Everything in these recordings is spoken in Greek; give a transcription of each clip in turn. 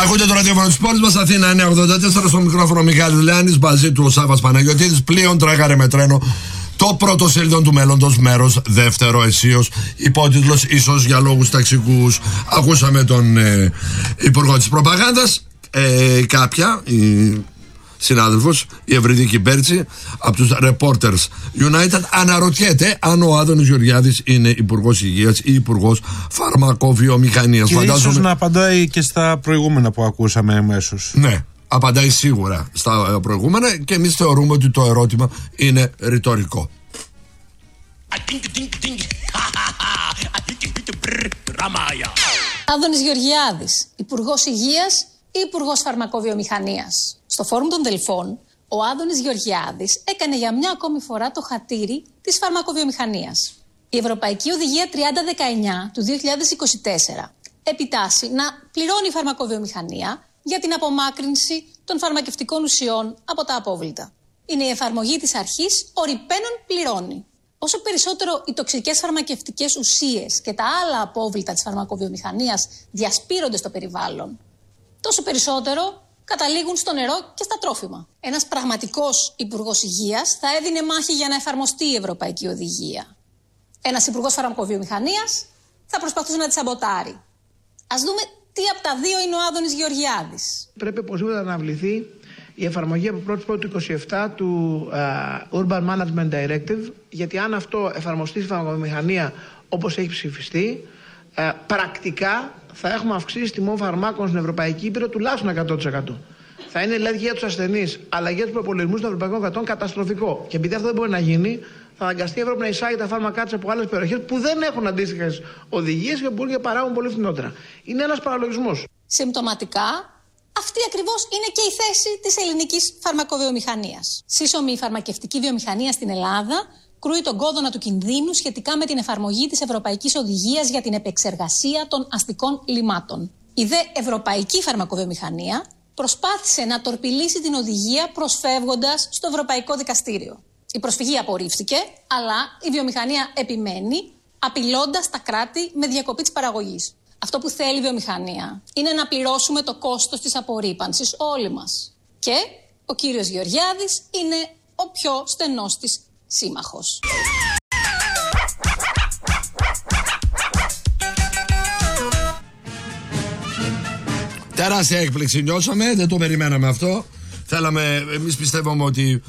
Ακούτε το ραδιόφωνο της πόλης μας, Αθήνα 984, στο μικρόφωνο Μιχάλης Λεάνης, μαζί του ο Σάββας Παναγιωτίδης. Πλοίον τράγαρε με τρένο. Το πρώτο σελίδο του μέλλοντος, μέρος δεύτερο αισίως, υπότιτλος ίσως για λόγους ταξικούς. Ακούσαμε τον υπουργό της προπαγάνδας, κάποια, συνάδελφος, η Ευρυδίκη Μπέρτσι από τους Reporters United, αναρωτιέται αν ο Άδωνης Γεωργιάδης είναι υπουργός υγείας ή υπουργός φαρμακοβιομηχανίας. Και ίσως να απαντάει και στα προηγούμενα που ακούσαμε εμέσως. Ναι, απαντάει σίγουρα στα προηγούμενα και εμείς θεωρούμε ότι το ερώτημα είναι ρητορικό. Άδωνης Γεωργιάδης, υπουργός υγείας ή υπουργός φαρμακοβιομηχανίας? Στο Φόρουμ των Δελφών, ο Άδωνης Γεωργιάδης έκανε για μια ακόμη φορά το χατήρι της φαρμακοβιομηχανίας. Η Ευρωπαϊκή Οδηγία 3019 του 2024 επιτάσσει να πληρώνει η φαρμακοβιομηχανία για την απομάκρυνση των φαρμακευτικών ουσιών από τα απόβλητα. Είναι η εφαρμογή της αρχής «ο ρηπαίνων πληρώνει». Όσο περισσότερο οι τοξικές φαρμακευτικές ουσίες και τα άλλα απόβλητα της φαρμακοβιομηχανίας διασπείρονται στο περιβάλλον, τόσο περισσότερο καταλήγουν στο νερό και στα τρόφιμα. Ένας πραγματικός υπουργός υγείας θα έδινε μάχη για να εφαρμοστεί η Ευρωπαϊκή Οδηγία. Ένας υπουργός φαρμακοβιομηχανίας θα προσπαθούσε να τη σαμποτάρει. Ας δούμε τι από τα δύο είναι ο Άδωνης Γεωργιάδης. Πρέπει οπωσδήποτε να αναβληθεί η εφαρμογή από 1η του 27 του Urban Management Directive, γιατί αν αυτό εφαρμοστεί στη φαρμακοβιομηχανία όπως έχει ψηφιστεί, πρακτικά θα έχουμε αυξήσει τιμό φαρμάκων στην Ευρωπαϊκή Ήπειρο τουλάχιστον 100%. Θα είναι δηλαδή για τους ασθενείς αλλά και για τους προπολογισμούς των ευρωπαϊκών κρατών καταστροφικό. Και επειδή αυτό δεν μπορεί να γίνει, θα αναγκαστεί η Ευρώπη να εισάγει τα φάρμακά της από άλλες περιοχές που δεν έχουν αντίστοιχες οδηγίες και μπορούν και παράγουν πολύ φθηνότερα. Είναι ένας παραλογισμός. Συμπτωματικά, αυτή ακριβώς είναι και η θέση της ελληνικής φαρμακοβιομηχανίας. Σύσσωμη η φαρμακευτική βιομηχανία στην Ελλάδα κρούει τον κόδωνα του κινδύνου σχετικά με την εφαρμογή της Ευρωπαϊκής Οδηγίας για την επεξεργασία των αστικών λιμάτων. Η δε Ευρωπαϊκή Φαρμακοβιομηχανία προσπάθησε να τορπιλήσει την οδηγία προσφεύγοντας στο Ευρωπαϊκό Δικαστήριο. Η προσφυγή απορρίφθηκε, αλλά η βιομηχανία επιμένει, απειλώντας τα κράτη με διακοπή της παραγωγής. Αυτό που θέλει η βιομηχανία είναι να πληρώσουμε το κόστος της απορρίπανσης όλοι μας. Και ο κύριος Γεωργιάδης είναι ο πιο στενός της σύμμαχος. Τεράστια έκπληξη νιώσαμε, δεν το περιμέναμε αυτό. Εμείς πιστεύαμε ότι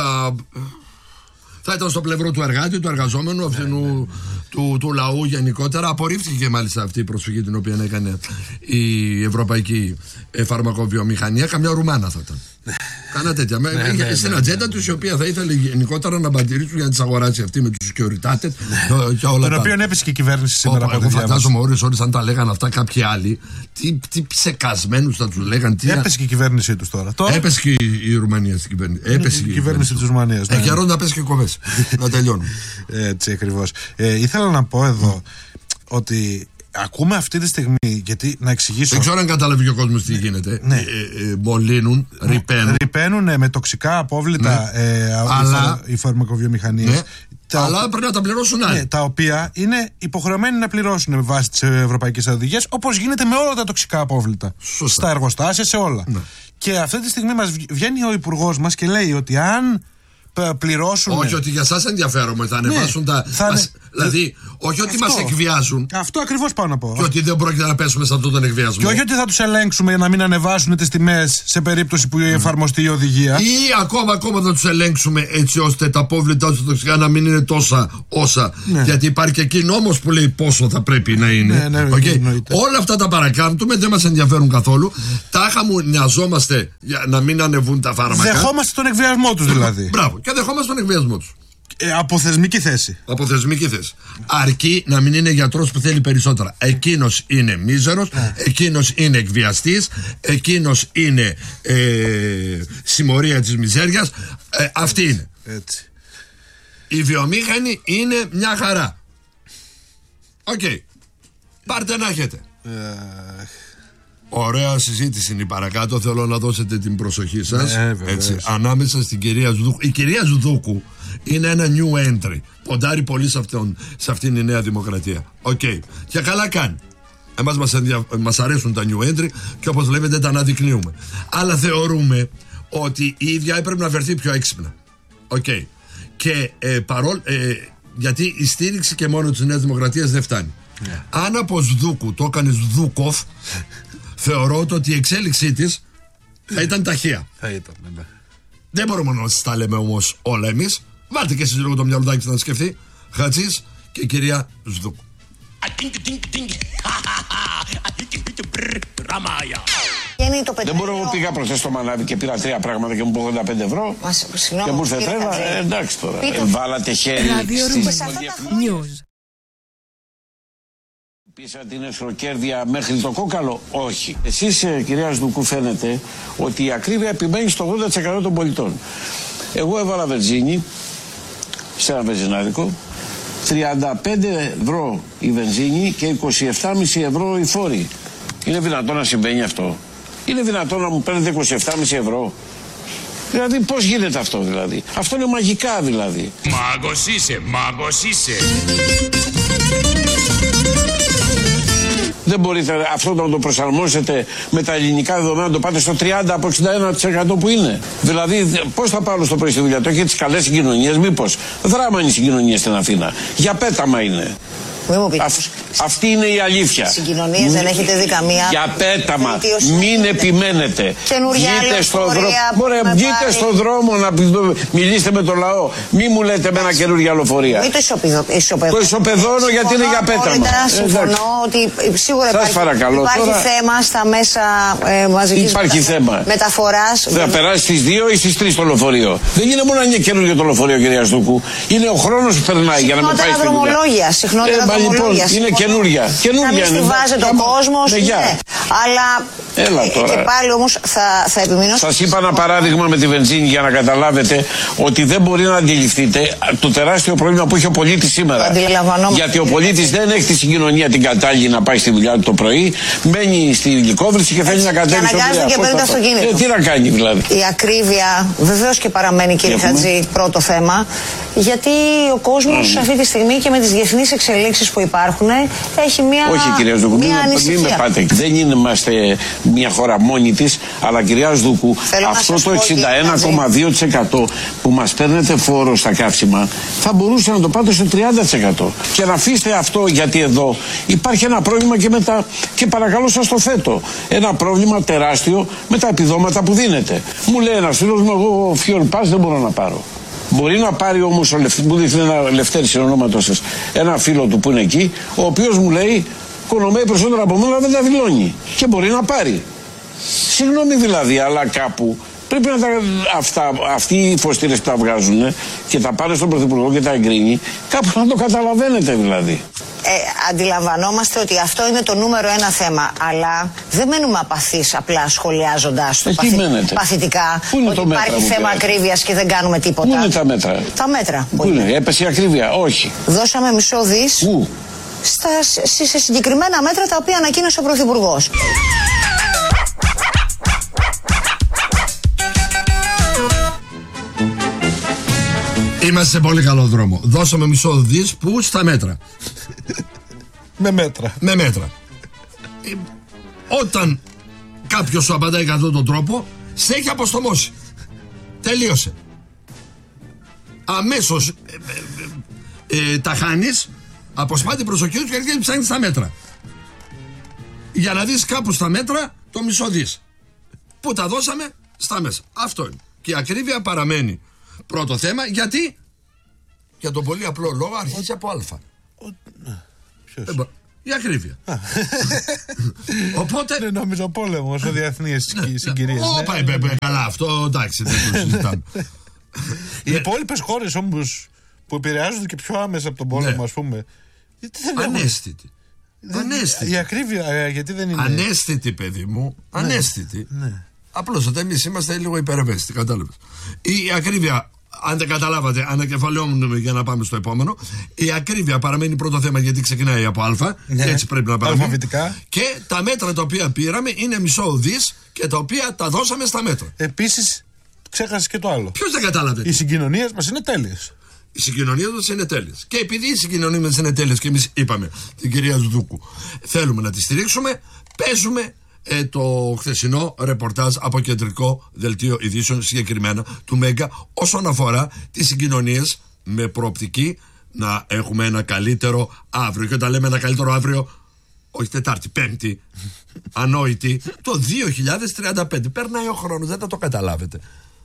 θα ήταν στο πλευρό του εργάτη, του εργαζόμενου, αυτού του λαού γενικότερα. Απορρίφθηκε μάλιστα αυτή η προσφυγή την οποία έκανε η Ευρωπαϊκή Φαρμακοβιομηχανία. Καμιά Ρουμάνα θα ήταν. Κάνα τέτοια. Στην ατζέντα του, η οποία θα ήθελε γενικότερα να μπαντηρήσουν για να τις αγοράσει αυτή με τους securitate και όλα. Τον οποίο έπεσε και η κυβέρνηση σήμερα. Εγώ φαντάζομαι ώρες αν τα λέγανε αυτά κάποιοι άλλοι, τι ψεκασμένους θα τους λέγανε. Έπεσε και η κυβέρνησή τους τώρα. Έπεσε και η Ρουμανία στην κυβέρνηση. Έπεσε και η κυβέρνηση της Ρουμανίας. Καιρό να πέσει και κοβές. Να τελειώνουν. Έτσι ακριβώς. Ήθελα να πω εδώ ότι ακούμε αυτή τη στιγμή, γιατί να εξηγήσω. Δεν ξέρω αν καταλαβαίνει ο κόσμος τι γίνεται. Ναι. Μολύνουν, ρηπαίνουν με τοξικά απόβλητα οι φαρμακοβιομηχανίες. Ναι. Αλλά πρέπει να τα πληρώσουν άλλοι. Ναι, τα οποία είναι υποχρεωμένοι να πληρώσουν με βάση τις ευρωπαϊκές οδηγίες, όπως γίνεται με όλα τα τοξικά απόβλητα. Σωστά. Στα εργοστάσια, σε όλα. Ναι. Και αυτή τη στιγμή μας βγαίνει ο υπουργός μας και λέει ότι αν πληρώσουν. Όχι ότι για σας ενδιαφέρομαι, θα ανεβάσουν τα. Δηλαδή, όχι ότι μας εκβιάζουν. Αυτό ακριβώς πάω να πω. Και ότι δεν πρόκειται να πέσουμε σε αυτόν τον εκβιασμό. Και όχι ότι θα τους ελέγξουμε να μην ανεβάσουν τις τιμές σε περίπτωση που εφαρμοστεί η οδηγία. Ή ακόμα θα τους ελέγξουμε έτσι ώστε τα απόβλητα όσο τοξικά να μην είναι τόσα όσα. Ναι. Γιατί υπάρχει και εκεί νόμος που λέει πόσο θα πρέπει να είναι. Ναι, όλα αυτά τα παρακάμπτουμε, δεν μας ενδιαφέρουν καθόλου. Τάχα μου νοιαζόμαστε για να μην ανεβούν τα φάρμακα. Δεχόμαστε τον εκβιασμό τους δηλαδή. Μπράβο, και δεχόμαστε τον εκβιασμό τους. Από θεσμική θέση. Αρκεί να μην είναι γιατρός που θέλει περισσότερα. Εκείνος είναι μίζερος, εκείνος είναι εκβιαστής, εκείνος είναι συμμορία της μιζέριας. Αυτή είναι. Έτσι. Η βιομήχανη είναι μια χαρά. Οκ. Πάρτε να έχετε. Ωραία συζήτηση είναι η παρακάτω. Θέλω να δώσετε την προσοχή σας έτσι, ανάμεσα στην κυρία Ζουδούκου. Η κυρία Ζουδούκου είναι ένα new entry. Ποντάρει πολύ σε αυτήν η Νέα Δημοκρατία. Και καλά κάνει. Εμάς μας αρέσουν τα new entry και όπως λέτε τα αναδεικνύουμε. Αλλά θεωρούμε ότι η ίδια έπρεπε να βρεθεί πιο έξυπνα. Okay. Και γιατί η στήριξη και μόνο της Νέας Δημοκρατίας δεν φτάνει. Yeah. Αν από Σδούκου το έκανες Δούκοφ, θεωρώ ότι η εξέλιξή της θα ήταν ταχεία. Θα ήταν, ναι. Δεν μπορούμε να σας τα λέμε όμως όλα εμείς. Βάλτε και εσείς λίγο το μυαλουδάκι να σκεφτεί. Χατζής και η κυρία Σδούκου. Δεν μπορώ, εγώ πήγα προχθές στο Μανάβι και πήρα 3 πράγματα και μου πω 85 ευρώ και μου ήρθε τρέλα. Εντάξει τώρα. Βάλατε χέρι στις News. Πήσα την εχθροκέρδεια μέχρι το κόκαλο. Όχι. Εσείς, κυρία Σδούκου, φαίνεται ότι η ακρίβεια επιμένει στο 80% των πολιτών. Εγώ έβαλα βενζίνη σε ένα βενζινάδικο, 35 ευρώ η βενζίνη και 27,5 ευρώ οι φόροι. Είναι δυνατόν να συμβαίνει αυτό? Είναι δυνατόν να μου παίρνετε 27,5 ευρώ? Δηλαδή πώς γίνεται αυτό δηλαδή? Αυτό είναι μαγικά δηλαδή. Μάγος είσαι, μάγος είσαι. Δεν μπορείτε αυτό να το προσαρμόσετε με τα ελληνικά δεδομένα, να το πάτε στο 30 από 61% που είναι. Δηλαδή, πώς θα πάω στο πρωί στη δουλειά? Το έχει τις καλές συγκοινωνίες, μήπως? Δράμα είναι οι συγκοινωνίες στην Αθήνα. Για πέταμα είναι. Αυτή είναι η αλήθεια. Συγκοινωνίες δεν έχετε δει καμία. Για πέταμα. Μην επιμένετε. Βγείτε στον δρόμο να μιλήσετε με το λαό. Μην μου λέτε με ένα καινούργια λεωφορεία. Μην το ισοπεδώνω. Το ισοπεδώνω γιατί είναι για πέταμα. Συμφωνώ ότι σίγουρα υπάρχει θέμα στα μέσα μαζικής μεταφοράς. Θα περάσει στις 2 ή στις 3 το λεωφορείο. Δεν είναι μόνο να είναι καινούργιο το λεωφορείο, κυρία Σδούκου. Είναι ο χρόνος που περνάει για να με πάει στη δουλειά. Συχνότερα λοιπόν, είναι καινούρια. Να μην στιβάζεται ο κόσμος. Ναι. Αλλά και πάλι όμως θα επιμείνω. Σας είπα ένα παράδειγμα με τη βενζίνη για να καταλάβετε ότι δεν μπορεί να αντιληφθείτε το τεράστιο πρόβλημα που έχει ο πολίτης σήμερα. Γιατί ο πολίτης δεν έχει τη συγκοινωνία την κατάλληλη να πάει στη δουλειά του το πρωί, μένει στη γλυκόβρηση και θέλει να κατέβει στο δουλειά. Και παίρνει το αυτοκίνητο. Τι να κάνει δηλαδή? Η ακρίβεια βεβαίως και παραμένει, κύριε Χατζή, πρώτο θέμα. Γιατί ο κόσμος αυτή τη στιγμή και με τις διεθνείς εξελίξεις που υπάρχουν έχει μια ανησυχία. Όχι, κυρία Σδούκου, μην με πάτε. Δεν είμαστε μια χώρα μόνη της, αλλά κυρία Σδούκου, αυτό το 61,2% που μας παίρνετε φόρο στα καύσιμα θα μπορούσε να το πάτε στο 30%. Και να αφήστε αυτό, γιατί εδώ υπάρχει ένα πρόβλημα και και παρακαλώ σας το θέτω, ένα πρόβλημα τεράστιο με τα επιδόματα που δίνετε. Μου λέει ένας φίλος μου, εγώ fuel pass δεν μπορώ να πάρω. Μπορεί να πάρει όμως μου δείχνει ένα Λευτέρη συνονόματος σας, ένα φίλο του που είναι εκεί, ο οποίος μου λέει οικονομεί περισσότερο από μένα, δεν τα δηλώνει. Και μπορεί να πάρει. Συγγνώμη δηλαδή, αλλά κάπου πρέπει να αυτοί οι φωστήρες που τα βγάζουν και τα πάνε στον Πρωθυπουργό και τα εγκρίνει, κάπου να το καταλαβαίνετε δηλαδή. Αντιλαμβανόμαστε ότι αυτό είναι το νούμερο 1 θέμα, αλλά δεν μένουμε απαθείς απλά σχολιάζοντας το παθητικά ότι υπάρχει θέμα ακρίβειας και δεν κάνουμε τίποτα. Πού είναι τα μέτρα? Τα μέτρα. Πού είναι? Έπεσε η ακρίβεια? Όχι. Δώσαμε μισό δις σε συγκεκριμένα μέτρα τα οποία ανακοίνωσε ο Πρωθυπουργός. Είμαστε σε πολύ καλό δρόμο. Δώσαμε μισό δις που στα μέτρα. Με μέτρα. Με μέτρα. Όταν κάποιος σου απαντάει κατά αυτόν τον τρόπο, σε έχει αποστομώσει. Τελείωσε. Αμέσως τα χάνεις, αποσπά την προσοχή του και αρχίζει να ψάχνεις τα μέτρα. Για να δεις κάπου στα μέτρα το μισό δις. Που τα δώσαμε στα μέσα. Αυτό είναι. Και η ακρίβεια παραμένει πρώτο θέμα, γιατί για τον πολύ απλό λόγο αρχίζει από α. Η ακρίβεια. Οπότε. Δεν νόμιζα πόλεμος, ο διεθνής συγκυρίες. Καλά, αυτό εντάξει, δεν το συζητάμε. Οι υπόλοιπες χώρες όμως που επηρεάζονται και πιο άμεσα από τον πόλεμο, ας πούμε. Ανέστητη. Η ακρίβεια, γιατί δεν είναι. Ανέστητη, παιδί μου. Ανέστητη. Απλώς ότι εμείς είμαστε λίγο υπερευαίσθητοι, κατάλαβες. Η ακρίβεια, αν δεν καταλάβατε, ανακεφαλαιώνουμε για να πάμε στο επόμενο. Η ακρίβεια παραμένει πρώτο θέμα γιατί ξεκινάει από α. Έτσι πρέπει να παραμείνει. Και τα μέτρα τα οποία πήραμε είναι μισό δις και τα οποία τα δώσαμε στα μέτρα. Επίσης, ξέχασες και το άλλο. Ποιος δεν κατάλαβε? Οι συγκοινωνίες μας είναι τέλειες. Οι συγκοινωνίες μας είναι τέλειες. Και επειδή οι συγκοινωνίες μας είναι τέλειες και εμείς είπαμε την κυρία Δούκου, θέλουμε να τη στηρίξουμε, παίζουμε το χθεσινό ρεπορτάζ από κεντρικό δελτίο ειδήσεων, συγκεκριμένα του Μέγκα, όσον αφορά τις συγκοινωνίες με προοπτική να έχουμε ένα καλύτερο αύριο. Και όταν λέμε ένα καλύτερο αύριο, όχι Τετάρτη, Πέμπτη, ανόητη, το 2035. Περνάει ο χρόνος, δεν θα το καταλάβετε.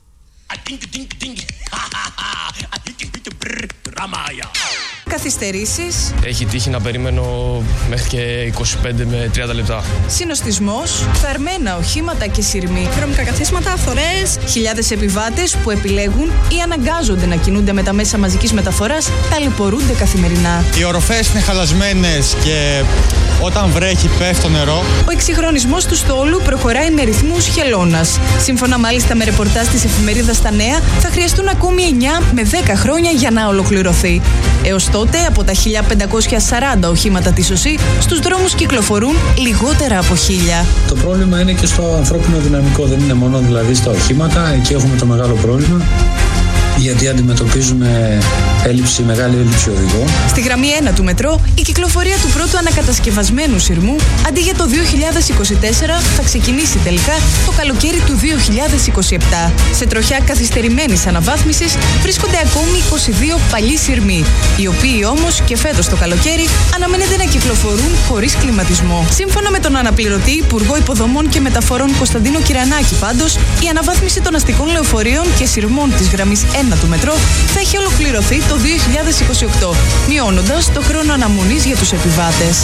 Καθυστερήσεις. Έχει τύχει να περιμένω μέχρι και 25 με 30 λεπτά. Συνοστισμός, φθαρμένα οχήματα και σειρμοί. Δρομικά καθίσματα, φορές. Χιλιάδες επιβάτες που επιλέγουν ή αναγκάζονται να κινούνται με τα μέσα μαζικής μεταφοράς ταλαιπωρούνται καθημερινά. Οι οροφές είναι χαλασμένες και όταν βρέχει πέφτει το νερό. Ο εξυγχρονισμός του στόλου προχωράει με ρυθμούς χελώνας. Σύμφωνα μάλιστα με ρεπορτάζ της εφημερίδας Τα Νέα, θα χρειαστούν ακόμη 9 με 10 χρόνια για να ολοκληρωθεί. Έως τότε, από τα 1540 οχήματα της ΟΣΥ, στους δρόμους κυκλοφορούν λιγότερα από 1000. Το πρόβλημα είναι και στο ανθρώπινο δυναμικό, δεν είναι μόνο δηλαδή στα οχήματα, εκεί έχουμε το μεγάλο πρόβλημα. Γιατί αντιμετωπίζουμε μεγάλη έλλειψη οδηγών. Στη γραμμή 1 του μετρό, η κυκλοφορία του πρώτου ανακατασκευασμένου σειρμού αντί για το 2024 θα ξεκινήσει τελικά το καλοκαίρι του 2027. Σε τροχιά καθυστερημένης αναβάθμισης βρίσκονται ακόμη 22 παλιοί σειρμοί, οι οποίοι όμως και φέτος το καλοκαίρι αναμένεται να κυκλοφορούν χωρίς κλιματισμό. Σύμφωνα με τον αναπληρωτή Υπουργό Υποδομών και Μεταφορών Κωνσταντίνο Κυρανάκη, πάντως, η αναβάθμιση των αστικών λεωφορείων και σειρμών της γραμμής 1 του μετρό θα έχει ολοκληρωθεί το 2028, μειώνοντας το χρόνο αναμονής για τους επιβάτες.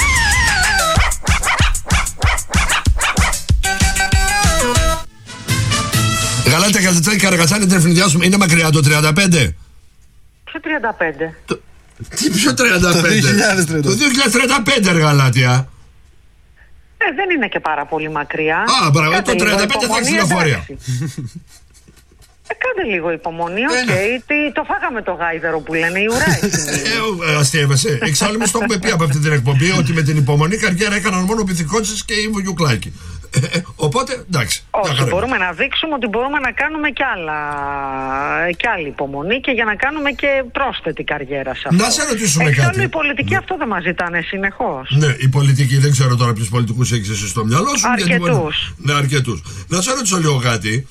Γαλάτια Καζατσάκη, Καρακατσάνη, Τρεφνιδιάσου, είναι μακριά το 35? Ποιο 35? Τι ποιο 35? Το 2035 Γαλάτια. Δεν είναι και πάρα πολύ μακριά. Α, μπράβο, το 35 θα έχει λεωφορεία. Κάντε λίγο υπομονή, το φάγαμε το γάιδαρο που λένε οι ουρά. Αστείευεσαι. Εξάλλου εμείς το έχουμε πει από αυτή την εκπομπή ότι με την υπομονή καριέρα έκαναν μόνο ο Πυθικότσης και η Βουγιουκλάκη. Οπότε, εντάξει. Όχι, μπορούμε να δείξουμε ότι μπορούμε να κάνουμε κι άλλη υπομονή και για να κάνουμε και πρόσθετη καριέρα σε αυτό. Να σε ρωτήσουμε κάτι. Εξάλλου οι πολιτικοί αυτό δεν μας ζητάνε συνεχώς. Ναι, οι πολιτικοί, δεν ξέρω τώρα ποιους πολιτικούς έχεις εσύ στο μυαλό σου. Αρκετούς. Ναι, αρκετούς. Να σε ρωτήσω λίγο κάτι.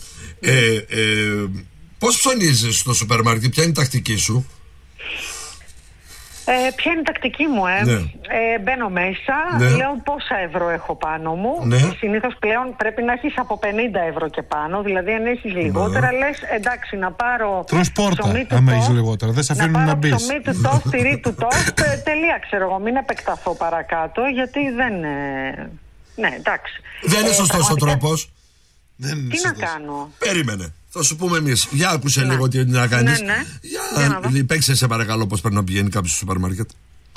Πώς ψωνίζεις στο σούπερ μάρκετ, ποια είναι η τακτική σου? Ποια είναι η τακτική μου, Ναι. Μπαίνω μέσα, λέω πόσα ευρώ έχω πάνω μου. Ναι. Συνήθως πλέον πρέπει να έχεις από 50 ευρώ και πάνω. Δηλαδή, αν έχεις λιγότερα, λες εντάξει, να πάρω. Τρως πόρτα, άμα έχεις λιγότερα. Δεν σε αφήνουν να μπεις. Να πάρω ψωμί του τόστ, τυρί του τόστ. Τελεία, ξέρω εγώ. Μην επεκταθώ παρακάτω, γιατί δεν. Ναι, εντάξει. Δεν είναι σωστός ο τρόπος. Τι να κάνω? Περίμενε. Θα σου πούμε εμείς. Για άκουσε λίγο τι να κάνεις. Για παίξε σε παρακαλώ πώς πρέπει να πηγαίνει κάποιος στο σούπερ μάρκετ.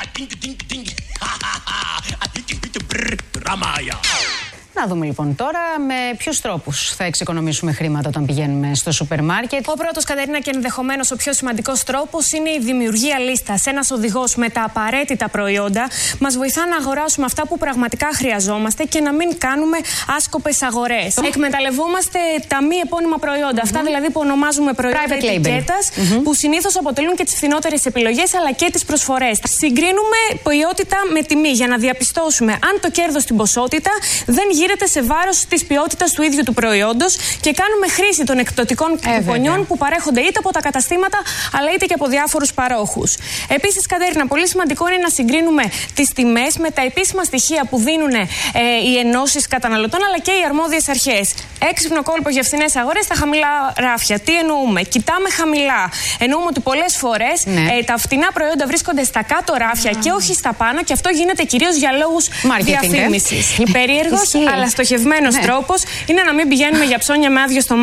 Να δούμε λοιπόν τώρα με ποιους τρόπους θα εξοικονομήσουμε χρήματα όταν πηγαίνουμε στο σούπερ μάρκετ. Ο πρώτος, Κατερίνα, και ενδεχομένως ο πιο σημαντικός τρόπος είναι η δημιουργία λίστας. Ένας οδηγός με τα απαραίτητα προϊόντα μας βοηθά να αγοράσουμε αυτά που πραγματικά χρειαζόμαστε και να μην κάνουμε άσκοπες αγορές. Εκμεταλλευόμαστε τα μη επώνυμα προϊόντα. Αυτά δηλαδή που ονομάζουμε προϊόντα ετικέτας, που συνήθως αποτελούν και τις φθηνότερες επιλογές αλλά και τις προσφορές. Συγκρίνουμε ποιότητα με τιμή για να διαπιστώσουμε αν το κέρδος στην ποσότητα δεν γίνεται σε βάρος της ποιότητας του ίδιου του προϊόντος και κάνουμε χρήση των εκπτωτικών κουπονιών που παρέχονται είτε από τα καταστήματα αλλά είτε και από διάφορους παρόχους. Επίσης, Κατέρινα, πολύ σημαντικό είναι να συγκρίνουμε τις τιμές με τα επίσημα στοιχεία που δίνουν οι ενώσεις καταναλωτών αλλά και οι αρμόδιες αρχές. Έξυπνο κόλπο για φθηνές αγορές στα χαμηλά ράφια. Τι εννοούμε? Κοιτάμε χαμηλά. Εννοούμε ότι πολλές φορές τα φτηνά προϊόντα βρίσκονται στα κάτω ράφια και όχι στα πάνω, και αυτό γίνεται κυρίως για λόγους διαφήμισης. Περίεργος αλλά στοχευμένος τρόπος είναι να μην πηγαίνουμε για ψώνια με άδειο στο